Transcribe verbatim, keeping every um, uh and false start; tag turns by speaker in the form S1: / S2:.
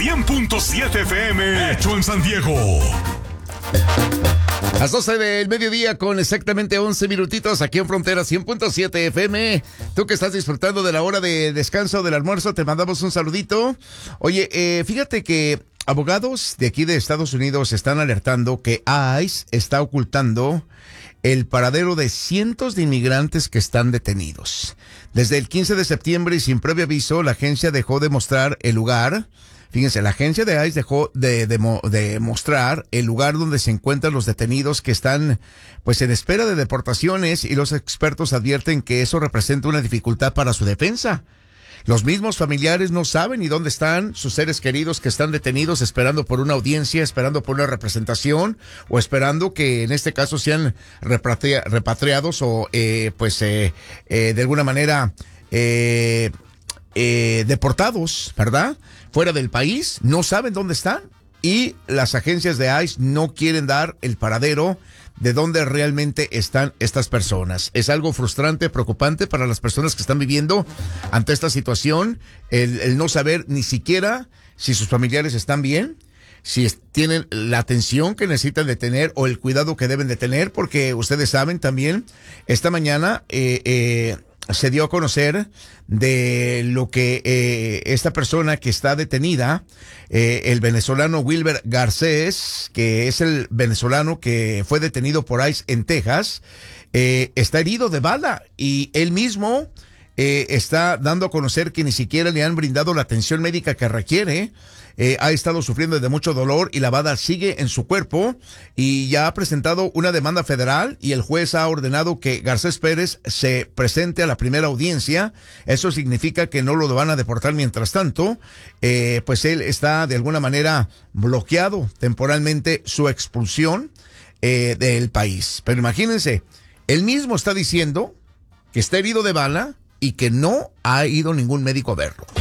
S1: cien punto siete F M, hecho en San Diego.
S2: Las doce del mediodía con exactamente once minutitos aquí en Frontera cien punto siete F M. Tú que estás disfrutando de la hora de descanso del almuerzo, te mandamos un saludito. Oye, eh, fíjate que abogados de aquí de Estados Unidos están alertando que ICE está ocultando el paradero de cientos de inmigrantes que están detenidos. Desde el quince de septiembre y sin previo aviso, la agencia dejó de mostrar el lugar. Fíjense, la agencia de ICE dejó de, de, de mostrar el lugar donde se encuentran los detenidos que están pues en espera de deportaciones, y los expertos advierten que eso representa una dificultad para su defensa. Los mismos familiares no saben ni dónde están sus seres queridos que están detenidos, esperando por una audiencia, esperando por una representación, o esperando que en este caso sean repatria, repatriados o eh, pues eh, eh, de alguna manera eh, eh, deportados, ¿verdad? Fuera del país. No saben dónde están, y las agencias de ICE no quieren dar el paradero de dónde realmente están estas personas. Es algo frustrante, preocupante para las personas que están viviendo ante esta situación, el, el no saber ni siquiera si sus familiares están bien, si es, tienen la atención que necesitan de tener o el cuidado que deben de tener, porque ustedes saben también, esta mañana eh, eh, se dio a conocer de lo que eh, esta persona que está detenida, eh, el venezolano Wilber Garcés, que es el venezolano que fue detenido por ICE en Texas, eh, está herido de bala, y él mismo eh, está dando a conocer que ni siquiera le han brindado la atención médica que requiere. Eh, ha estado sufriendo de mucho dolor y la bala sigue en su cuerpo, y ya ha presentado una demanda federal, y el juez ha ordenado que Garcés Pérez se presente a la primera audiencia. Eso significa que no lo van a deportar mientras tanto. Eh, pues él está de alguna manera bloqueado temporalmente su expulsión eh, del país. Pero imagínense, él mismo está diciendo que está herido de bala y que no ha ido ningún médico a verlo.